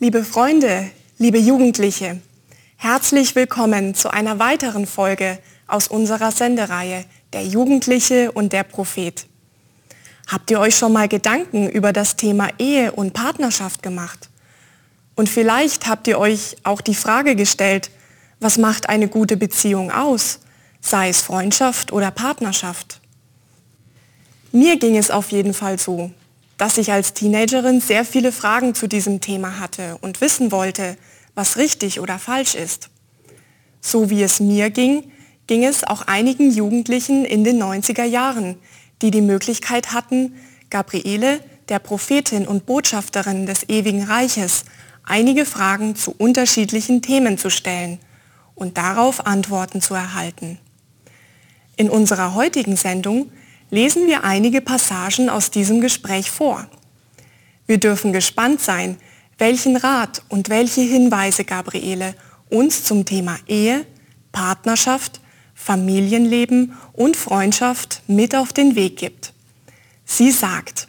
Liebe Freunde, liebe Jugendliche, herzlich willkommen zu einer weiteren Folge aus unserer Sendereihe Der Jugendliche und der Prophet. Habt ihr euch schon mal Gedanken über das Thema Ehe und Partnerschaft gemacht? Und vielleicht habt ihr euch auch die Frage gestellt, was macht eine gute Beziehung aus, sei es Freundschaft oder Partnerschaft? Mir ging es auf jeden Fall so, dass ich als Teenagerin sehr viele Fragen zu diesem Thema hatte und wissen wollte, was richtig oder falsch ist. So wie es mir ging, ging es auch einigen Jugendlichen in den 90er Jahren, die die Möglichkeit hatten, Gabriele, der Prophetin und Botschafterin des ewigen Reiches, einige Fragen zu unterschiedlichen Themen zu stellen und darauf Antworten zu erhalten. In unserer heutigen Sendung lesen wir einige Passagen aus diesem Gespräch vor. Wir dürfen gespannt sein, welchen Rat und welche Hinweise Gabriele uns zum Thema Ehe, Partnerschaft, Familienleben und Freundschaft mit auf den Weg gibt. Sie sagt: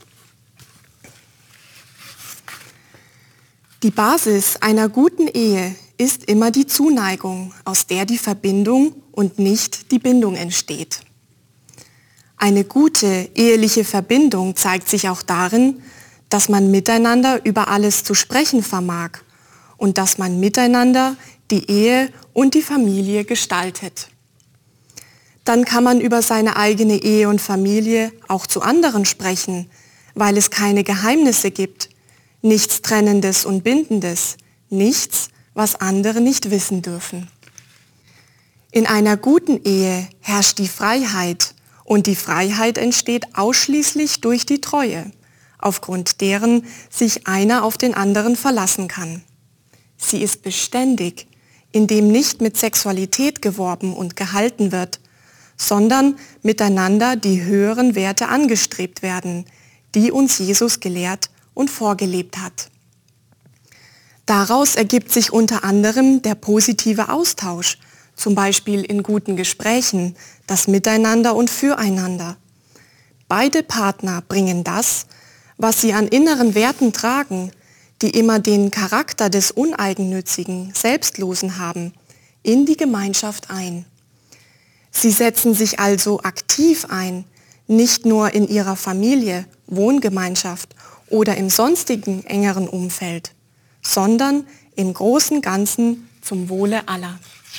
Die Basis einer guten Ehe ist immer die Zuneigung, aus der die Verbindung und nicht die Bindung entsteht. Eine gute eheliche Verbindung zeigt sich auch darin, dass man miteinander über alles zu sprechen vermag und dass man miteinander die Ehe und die Familie gestaltet. Dann kann man über seine eigene Ehe und Familie auch zu anderen sprechen, weil es keine Geheimnisse gibt, nichts Trennendes und Bindendes, nichts, was andere nicht wissen dürfen. In einer guten Ehe herrscht die Freiheit und die Freiheit entsteht ausschließlich durch die Treue, aufgrund deren sich einer auf den anderen verlassen kann. Sie ist beständig, indem nicht mit Sexualität geworben und gehalten wird, sondern miteinander die höheren Werte angestrebt werden, die uns Jesus gelehrt und vorgelebt hat. Daraus ergibt sich unter anderem der positive Austausch, zum Beispiel in guten Gesprächen, das Miteinander und Füreinander. Beide Partner bringen das, was sie an inneren Werten tragen, die immer den Charakter des Uneigennützigen, Selbstlosen haben, in die Gemeinschaft ein. Sie setzen sich also aktiv ein, nicht nur in ihrer Familie, Wohngemeinschaft oder im sonstigen engeren Umfeld, sondern im großen Ganzen zum Wohle aller.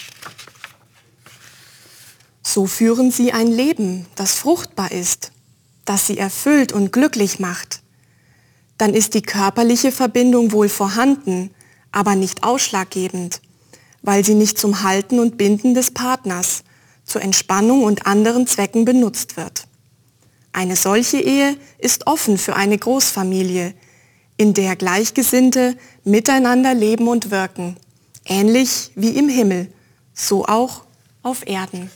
So führen sie ein Leben, das fruchtbar ist, das sie erfüllt und glücklich macht. Dann ist die körperliche Verbindung wohl vorhanden, aber nicht ausschlaggebend, weil sie nicht zum Halten und Binden des Partners, zur Entspannung und anderen Zwecken benutzt wird. Eine solche Ehe ist offen für eine Großfamilie, in der Gleichgesinnte miteinander leben und wirken, ähnlich wie im Himmel, so auch auf Erden.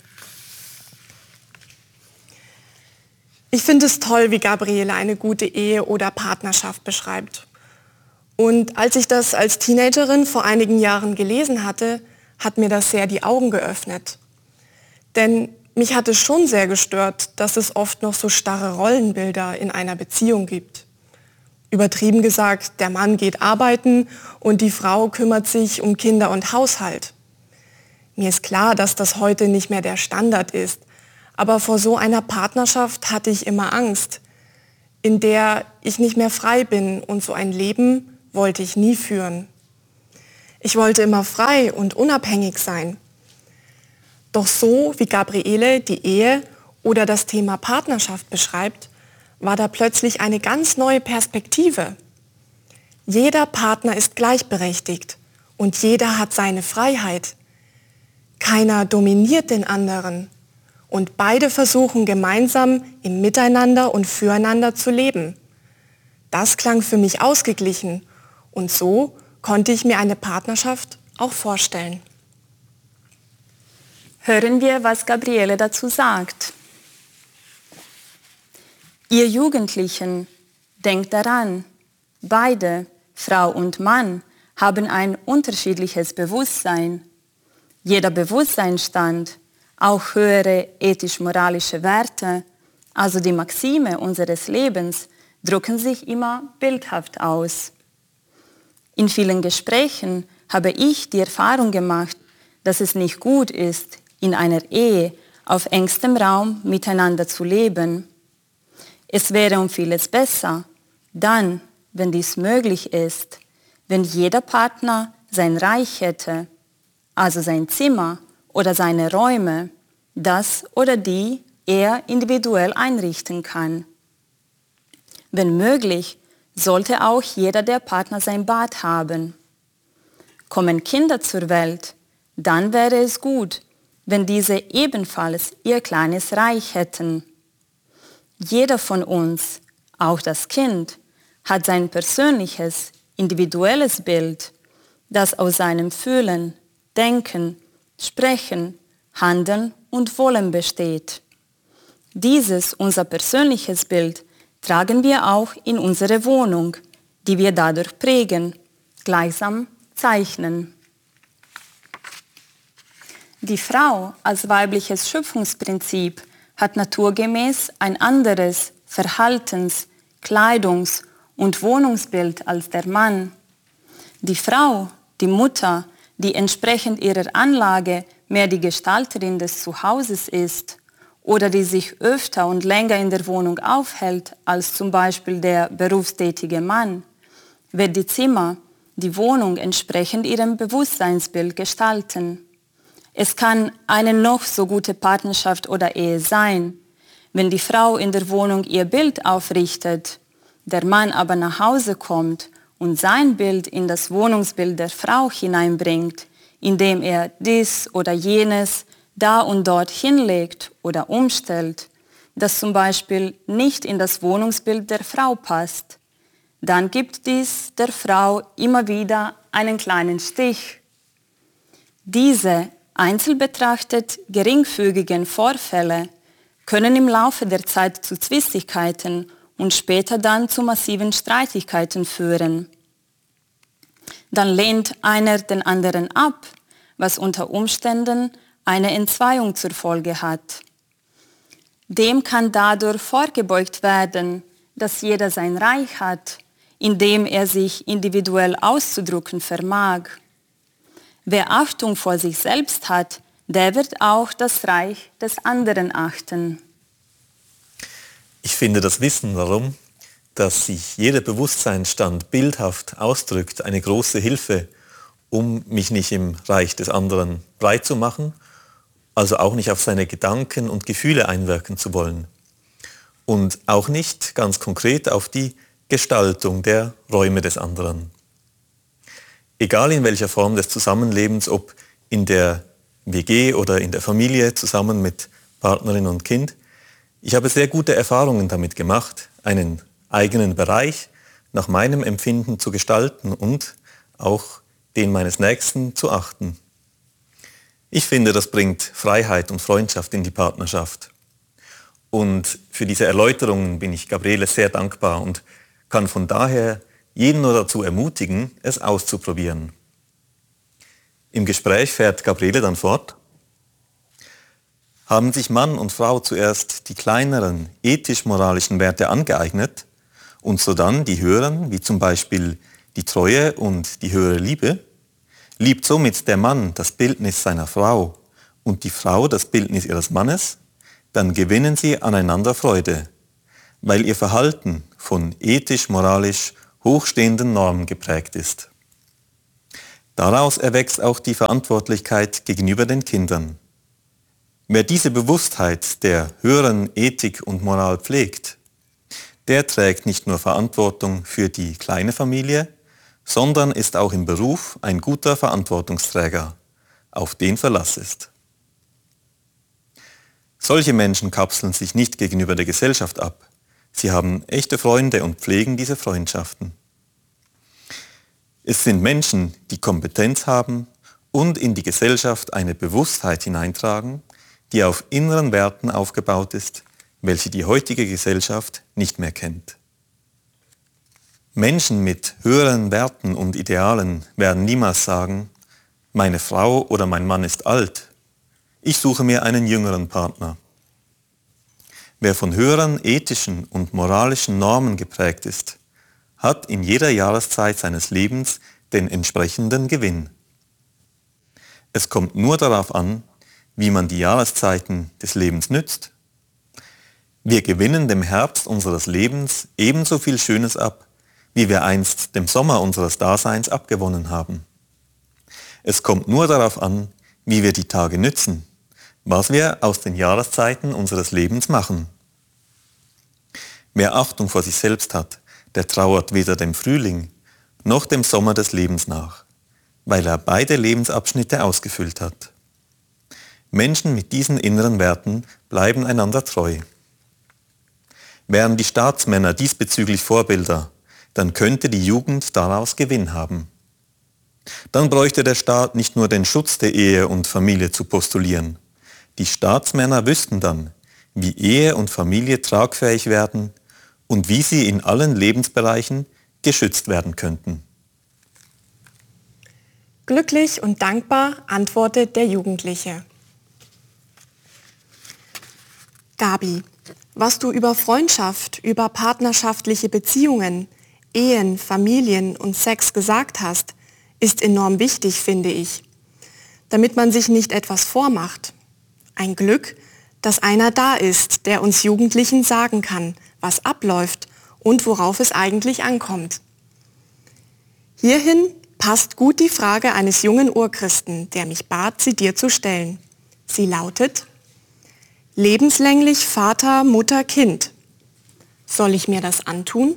Ich finde es toll, wie Gabriele eine gute Ehe oder Partnerschaft beschreibt. Und als ich das als Teenagerin vor einigen Jahren gelesen hatte, hat mir das sehr die Augen geöffnet. Denn mich hat es schon sehr gestört, dass es oft noch so starre Rollenbilder in einer Beziehung gibt. Übertrieben gesagt, der Mann geht arbeiten und die Frau kümmert sich um Kinder und Haushalt. Mir ist klar, dass das heute nicht mehr der Standard ist. Aber vor so einer Partnerschaft hatte ich immer Angst, in der ich nicht mehr frei bin, und so ein Leben wollte ich nie führen. Ich wollte immer frei und unabhängig sein. Doch so wie Gabriele die Ehe oder das Thema Partnerschaft beschreibt, war da plötzlich eine ganz neue Perspektive. Jeder Partner ist gleichberechtigt und jeder hat seine Freiheit. Keiner dominiert den anderen. Und beide versuchen gemeinsam im Miteinander und Füreinander zu leben. Das klang für mich ausgeglichen und so konnte ich mir eine Partnerschaft auch vorstellen. Hören wir, was Gabriele dazu sagt. Ihr Jugendlichen, denkt daran, beide, Frau und Mann, haben ein unterschiedliches Bewusstsein. Jeder Bewusstseinsstand, auch höhere ethisch-moralische Werte, also die Maxime unseres Lebens, drücken sich immer bildhaft aus. In vielen Gesprächen habe ich die Erfahrung gemacht, dass es nicht gut ist, in einer Ehe auf engstem Raum miteinander zu leben. Es wäre um vieles besser, dann, wenn dies möglich ist, wenn jeder Partner sein Reich hätte, also sein Zimmer oder seine Räume, das oder die er individuell einrichten kann. Wenn möglich, sollte auch jeder der Partner sein Bad haben. Kommen Kinder zur Welt, dann wäre es gut, wenn diese ebenfalls ihr kleines Reich hätten. Jeder von uns, auch das Kind, hat sein persönliches, individuelles Bild, das aus seinem Fühlen, Denken, Sprechen, Handeln und Wollen besteht. Dieses, unser persönliches Bild, tragen wir auch in unsere Wohnung, die wir dadurch prägen, gleichsam zeichnen. Die Frau als weibliches Schöpfungsprinzip hat naturgemäß ein anderes Verhaltens-, Kleidungs- und Wohnungsbild als der Mann. Die Frau, die Mutter, die entsprechend ihrer Anlage mehr die Gestalterin des Zuhauses ist oder die sich öfter und länger in der Wohnung aufhält als zum Beispiel der berufstätige Mann, wird die Zimmer, die Wohnung entsprechend ihrem Bewusstseinsbild gestalten. Es kann eine noch so gute Partnerschaft oder Ehe sein. Wenn die Frau in der Wohnung ihr Bild aufrichtet, der Mann aber nach Hause kommt und sein Bild in das Wohnungsbild der Frau hineinbringt, indem er dies oder jenes da und dort hinlegt oder umstellt, das zum Beispiel nicht in das Wohnungsbild der Frau passt, dann gibt dies der Frau immer wieder einen kleinen Stich. Diese einzeln betrachtet geringfügigen Vorfälle können im Laufe der Zeit zu Zwistigkeiten und später dann zu massiven Streitigkeiten führen. Dann lehnt einer den anderen ab, was unter Umständen eine Entzweiung zur Folge hat. Dem kann dadurch vorgebeugt werden, dass jeder sein Reich hat, in dem er sich individuell auszudrücken vermag. Wer Achtung vor sich selbst hat, der wird auch das Reich des anderen achten. Ich finde das Wissen darum, dass sich jeder Bewusstseinsstand bildhaft ausdrückt, eine große Hilfe, um mich nicht im Reich des anderen breit zu machen, also auch nicht auf seine Gedanken und Gefühle einwirken zu wollen. Und auch nicht ganz konkret auf die Gestaltung der Räume des anderen. Egal in welcher Form des Zusammenlebens, ob in der WG oder in der Familie zusammen mit Partnerin und Kind, ich habe sehr gute Erfahrungen damit gemacht, einen eigenen Bereich nach meinem Empfinden zu gestalten und auch den meines Nächsten zu achten. Ich finde, das bringt Freiheit und Freundschaft in die Partnerschaft. Und für diese Erläuterungen bin ich Gabriele sehr dankbar und kann von daher jeden nur dazu ermutigen, es auszuprobieren. Im Gespräch fährt Gabriele dann fort: Haben sich Mann und Frau zuerst die kleineren ethisch-moralischen Werte angeeignet und sodann die höheren, wie zum Beispiel die Treue und die höhere Liebe, liebt somit der Mann das Bildnis seiner Frau und die Frau das Bildnis ihres Mannes, dann gewinnen sie aneinander Freude, weil ihr Verhalten von ethisch-moralisch hochstehenden Normen geprägt ist. Daraus erwächst auch die Verantwortlichkeit gegenüber den Kindern. Wer diese Bewusstheit der höheren Ethik und Moral pflegt, der trägt nicht nur Verantwortung für die kleine Familie, sondern ist auch im Beruf ein guter Verantwortungsträger, auf den Verlass ist. Solche Menschen kapseln sich nicht gegenüber der Gesellschaft ab. Sie haben echte Freunde und pflegen diese Freundschaften. Es sind Menschen, die Kompetenz haben und in die Gesellschaft eine Bewusstheit hineintragen, die auf inneren Werten aufgebaut ist, welche die heutige Gesellschaft nicht mehr kennt. Menschen mit höheren Werten und Idealen werden niemals sagen, meine Frau oder mein Mann ist alt, ich suche mir einen jüngeren Partner. Wer von höheren ethischen und moralischen Normen geprägt ist, hat in jeder Jahreszeit seines Lebens den entsprechenden Gewinn. Es kommt nur darauf an, wie man die Jahreszeiten des Lebens nützt. Wir gewinnen dem Herbst unseres Lebens ebenso viel Schönes ab, wie wir einst dem Sommer unseres Daseins abgewonnen haben. Es kommt nur darauf an, wie wir die Tage nützen, was wir aus den Jahreszeiten unseres Lebens machen. Wer Achtung vor sich selbst hat, der trauert weder dem Frühling noch dem Sommer des Lebens nach, weil er beide Lebensabschnitte ausgefüllt hat. Menschen mit diesen inneren Werten bleiben einander treu. Wären die Staatsmänner diesbezüglich Vorbilder, dann könnte die Jugend daraus Gewinn haben. Dann bräuchte der Staat nicht nur den Schutz der Ehe und Familie zu postulieren. Die Staatsmänner wüssten dann, wie Ehe und Familie tragfähig werden und wie sie in allen Lebensbereichen geschützt werden könnten. Glücklich und dankbar antwortet der Jugendliche. Gabi, was du über Freundschaft, über partnerschaftliche Beziehungen, Ehen, Familien und Sex gesagt hast, ist enorm wichtig, finde ich. Damit man sich nicht etwas vormacht. Ein Glück, dass einer da ist, der uns Jugendlichen sagen kann, was abläuft und worauf es eigentlich ankommt. Hierhin passt gut die Frage eines jungen Urchristen, der mich bat, sie dir zu stellen. Sie lautet: Lebenslänglich Vater, Mutter, Kind. Soll ich mir das antun?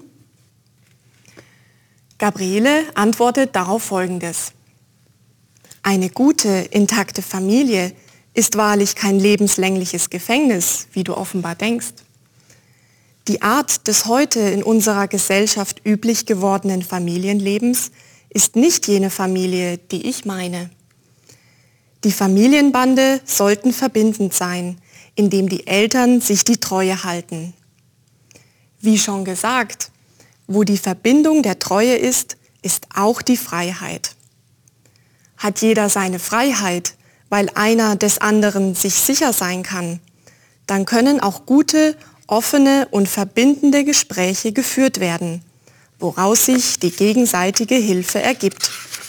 Gabriele antwortet darauf Folgendes: Eine gute, intakte Familie ist wahrlich kein lebenslängliches Gefängnis, wie du offenbar denkst. Die Art des heute in unserer Gesellschaft üblich gewordenen Familienlebens ist nicht jene Familie, die ich meine. Die Familienbande sollten verbindend sein, indem die Eltern sich die Treue halten. Wie schon gesagt, wo die Verbindung der Treue ist, ist auch die Freiheit. Hat jeder seine Freiheit, weil einer des anderen sich sicher sein kann, dann können auch gute, offene und verbindende Gespräche geführt werden, woraus sich die gegenseitige Hilfe ergibt.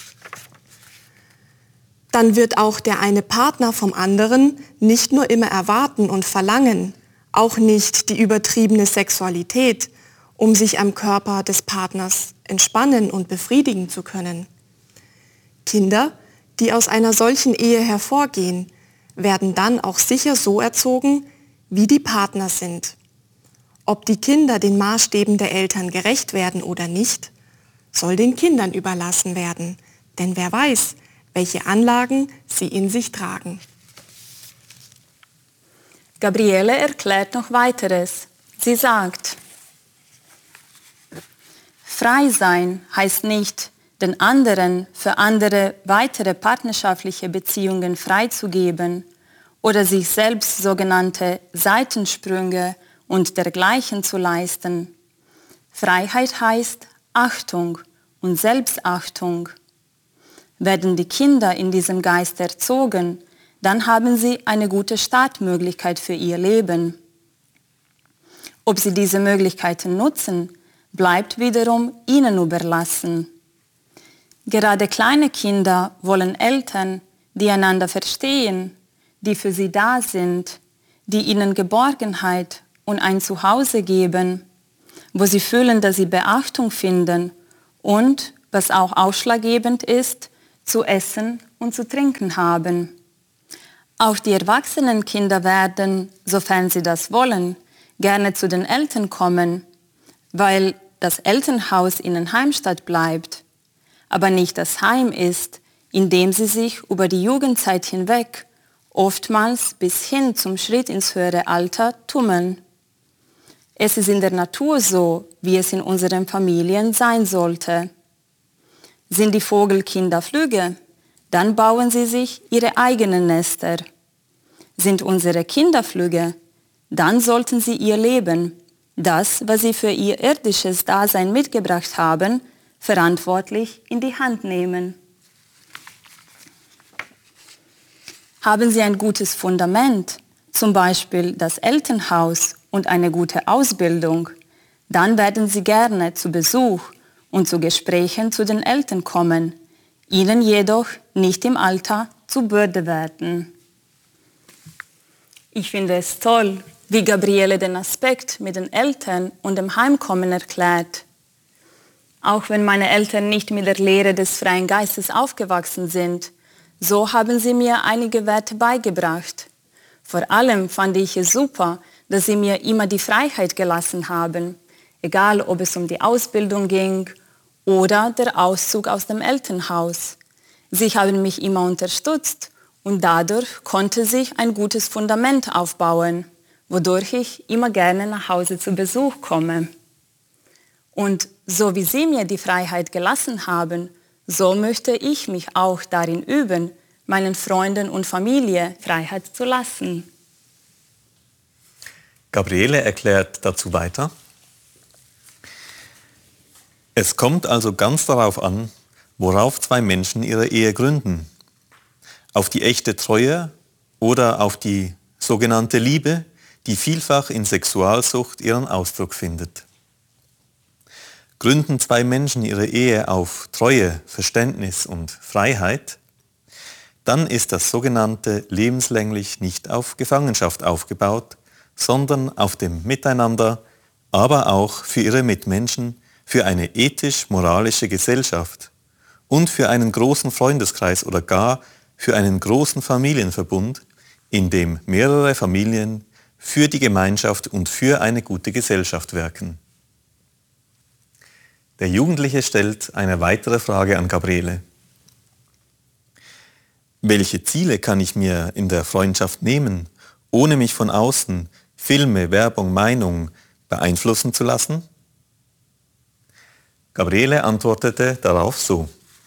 Dann wird auch der eine Partner vom anderen nicht nur immer erwarten und verlangen, auch nicht die übertriebene Sexualität, um sich am Körper des Partners entspannen und befriedigen zu können. Kinder, die aus einer solchen Ehe hervorgehen, werden dann auch sicher so erzogen, wie die Partner sind. Ob die Kinder den Maßstäben der Eltern gerecht werden oder nicht, soll den Kindern überlassen werden, denn wer weiß, welche Anlagen sie in sich tragen. Gabriele erklärt noch weiteres. Sie sagt: Frei sein heißt nicht, den anderen für andere weitere partnerschaftliche Beziehungen freizugeben oder sich selbst sogenannte Seitensprünge und dergleichen zu leisten. Freiheit heißt Achtung und Selbstachtung. Werden die Kinder in diesem Geist erzogen, dann haben sie eine gute Startmöglichkeit für ihr Leben. Ob sie diese Möglichkeiten nutzen, bleibt wiederum ihnen überlassen. Gerade kleine Kinder wollen Eltern, die einander verstehen, die für sie da sind, die ihnen Geborgenheit und ein Zuhause geben, wo sie fühlen, dass sie Beachtung finden und, was auch ausschlaggebend ist, zu essen und zu trinken haben. Auch die erwachsenen Kinder werden, sofern sie das wollen, gerne zu den Eltern kommen, weil das Elternhaus ihnen Heimstatt bleibt, aber nicht das Heim ist, in dem sie sich über die Jugendzeit hinweg, oftmals bis hin zum Schritt ins höhere Alter, tummeln. Es ist in der Natur so, wie es in unseren Familien sein sollte. Sind die Vogelkinder flügge, dann bauen sie sich ihre eigenen Nester. Sind unsere Kinder flügge, dann sollten sie ihr Leben, das, was sie für ihr irdisches Dasein mitgebracht haben, verantwortlich in die Hand nehmen. Haben sie ein gutes Fundament, zum Beispiel das Elternhaus und eine gute Ausbildung, dann werden sie gerne zu Besuch und zu Gesprächen zu den Eltern kommen, ihnen jedoch nicht im Alter zur Bürde werden. Ich finde es toll, wie Gabriele den Aspekt mit den Eltern und dem Heimkommen erklärt. Auch wenn meine Eltern nicht mit der Lehre des freien Geistes aufgewachsen sind, so haben sie mir einige Werte beigebracht. Vor allem fand ich es super, dass sie mir immer die Freiheit gelassen haben, egal ob es um die Ausbildung ging oder der Auszug aus dem Elternhaus. Sie haben mich immer unterstützt und dadurch konnte sich ein gutes Fundament aufbauen, wodurch ich immer gerne nach Hause zu Besuch komme. Und so wie sie mir die Freiheit gelassen haben, so möchte ich mich auch darin üben, meinen Freunden und Familie Freiheit zu lassen. Gabriele erklärt dazu weiter: Es kommt also ganz darauf an, worauf zwei Menschen ihre Ehe gründen. Auf die echte Treue oder auf die sogenannte Liebe, die vielfach in Sexualsucht ihren Ausdruck findet. Gründen zwei Menschen ihre Ehe auf Treue, Verständnis und Freiheit, dann ist das sogenannte lebenslänglich nicht auf Gefangenschaft aufgebaut, sondern auf dem Miteinander, aber auch für ihre Mitmenschen, für eine ethisch-moralische Gesellschaft und für einen großen Freundeskreis oder gar für einen großen Familienverbund, in dem mehrere Familien für die Gemeinschaft und für eine gute Gesellschaft wirken. Der Jugendliche stellt eine weitere Frage an Gabriele. Welche Ziele kann ich mir in der Freundschaft nehmen, ohne mich von außen, Filme, Werbung, Meinung beeinflussen zu lassen? Gabriele antwortete darauf so: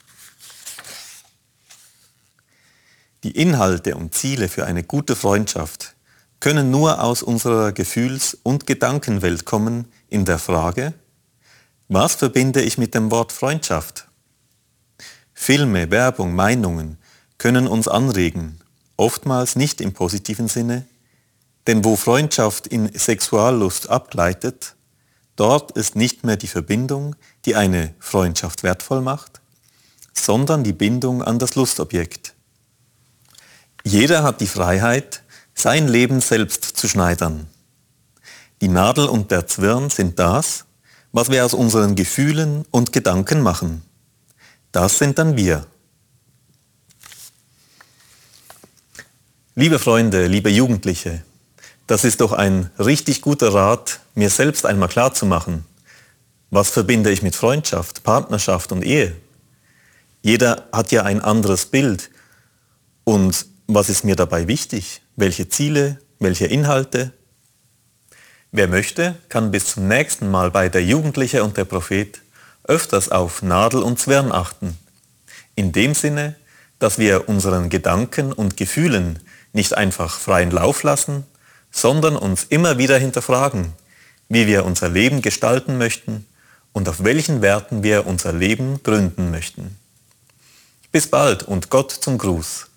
Die Inhalte und Ziele für eine gute Freundschaft können nur aus unserer Gefühls- und Gedankenwelt kommen in der Frage: Was verbinde ich mit dem Wort Freundschaft? Filme, Werbung, Meinungen können uns anregen, oftmals nicht im positiven Sinne, denn wo Freundschaft in Sexuallust abgleitet, dort ist nicht mehr die Verbindung, die eine Freundschaft wertvoll macht, sondern die Bindung an das Lustobjekt. Jeder hat die Freiheit, sein Leben selbst zu schneidern. Die Nadel und der Zwirn sind das, was wir aus unseren Gefühlen und Gedanken machen. Das sind dann wir. Liebe Freunde, liebe Jugendliche, das ist doch ein richtig guter Rat, mir selbst einmal klarzumachen. Was verbinde ich mit Freundschaft, Partnerschaft und Ehe? Jeder hat ja ein anderes Bild. Und was ist mir dabei wichtig? Welche Ziele, welche Inhalte? Wer möchte, kann bis zum nächsten Mal bei der Jugendliche und der Prophet öfters auf Nadel und Zwirn achten. In dem Sinne, dass wir unseren Gedanken und Gefühlen nicht einfach freien Lauf lassen, sondern uns immer wieder hinterfragen, wie wir unser Leben gestalten möchten und auf welchen Werten wir unser Leben gründen möchten. Bis bald und Gott zum Gruß.